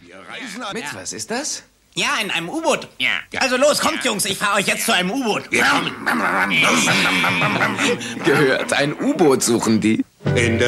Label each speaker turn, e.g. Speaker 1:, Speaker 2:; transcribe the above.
Speaker 1: Mit, was ist das?
Speaker 2: Ja, in einem U-Boot.
Speaker 3: Ja.
Speaker 2: Also los, kommt Jungs, ich fahre euch jetzt zu einem U-Boot.
Speaker 3: Wir kommen.
Speaker 1: Gehört, ein U-Boot suchen die.
Speaker 4: In der